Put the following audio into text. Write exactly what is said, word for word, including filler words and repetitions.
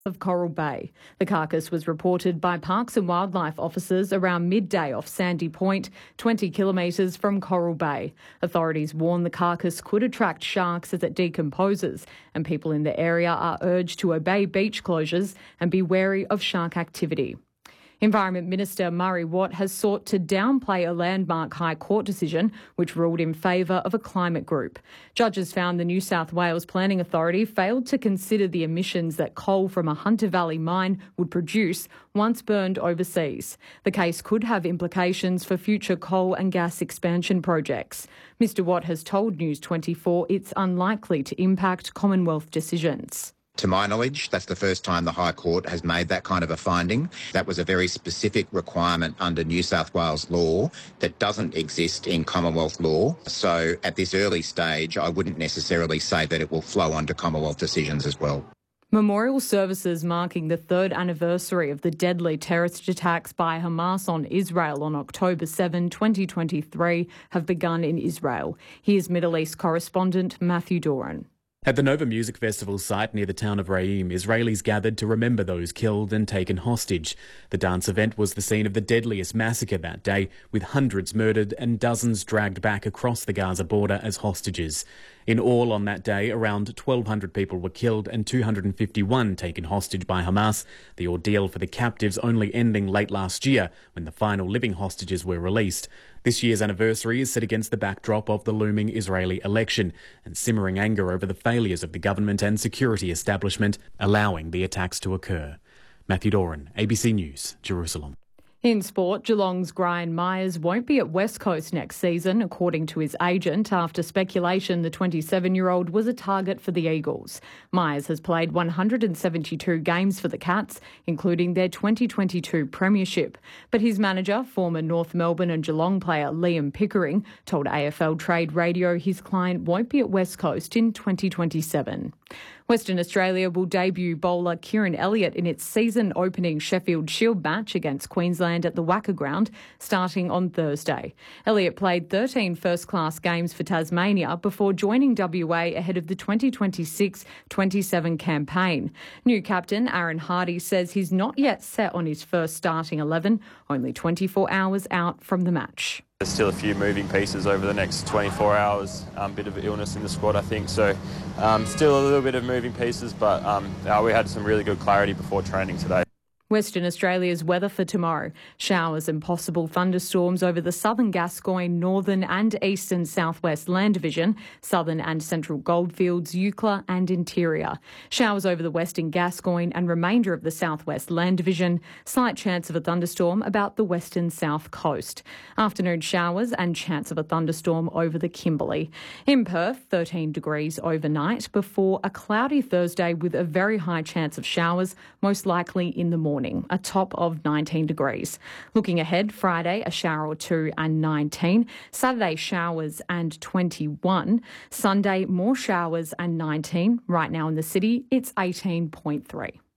of Coral Bay. The carcass was reported by Parks and Wildlife officers around midday off Sandy Point, twenty kilometres from Coral Bay. Authorities warn the carcass could attract sharks as it decomposes, and people in the area are urged to obey beach closures and be wary of shark activity. Environment Minister Murray Watt has sought to downplay a landmark High Court decision which ruled in favour of a climate group. Judges found the New South Wales Planning Authority failed to consider the emissions that coal from a Hunter Valley mine would produce once burned overseas. The case could have implications for future coal and gas expansion projects. Mr Watt has told News twenty-four it's unlikely to impact Commonwealth decisions. To my knowledge, that's the first time the High Court has made that kind of a finding. That was a very specific requirement under New South Wales law that doesn't exist in Commonwealth law. So at this early stage, I wouldn't necessarily say that it will flow onto Commonwealth decisions as well. Memorial services marking the third anniversary of the deadly terrorist attacks by Hamas on Israel on October seventh, twenty twenty-three have begun in Israel. Here's Middle East correspondent Matthew Doran. At the Nova Music Festival site near the town of Reim, Israelis gathered to remember those killed and taken hostage. The dance event was the scene of the deadliest massacre that day, with hundreds murdered and dozens dragged back across the Gaza border as hostages. In all on that day, around twelve hundred people were killed and two hundred fifty-one taken hostage by Hamas, the ordeal for the captives only ending late last year when the final living hostages were released. This year's anniversary is set against the backdrop of the looming Israeli election and simmering anger over the failures of the government and security establishment allowing the attacks to occur. Matthew Doran, A B C News, Jerusalem. In sport, Geelong's Brian Myers won't be at West Coast next season, according to his agent, after speculation the twenty-seven-year-old was a target for the Eagles. Myers has played one hundred seventy-two games for the Cats, including their twenty twenty-two premiership. But his manager, former North Melbourne and Geelong player Liam Pickering, told A F L Trade Radio his client won't be at West Coast in twenty twenty-seven. Western Australia will debut bowler Kieran Elliott in its season-opening Sheffield Shield match against Queensland at the Wacker Ground, starting on Thursday. Elliott played thirteen first-class games for Tasmania before joining W A ahead of the twenty twenty-six twenty-seven campaign. New captain Aaron Hardy says he's not yet set on his first starting eleven, only twenty-four hours out from the match. There's still a few moving pieces over the next twenty-four hours, a um, bit of illness in the squad, I think. So um, still a little bit of moving pieces, but um, uh, we had some really good clarity before training today. Western Australia's weather for tomorrow. Showers and possible thunderstorms over the southern Gascoyne, northern and eastern southwest land division, southern and central goldfields, Eucla and interior. Showers over the western Gascoyne and remainder of the southwest land division. Slight chance of a thunderstorm about the western south coast. Afternoon showers and chance of a thunderstorm over the Kimberley. In Perth, thirteen degrees overnight before a cloudy Thursday with a very high chance of showers, most likely in the morning. A top of nineteen degrees. Looking ahead, Friday, a shower or two and nineteen. Saturday, showers and twenty-one. Sunday, more showers and nineteen. Right now in the city, it's eighteen point three.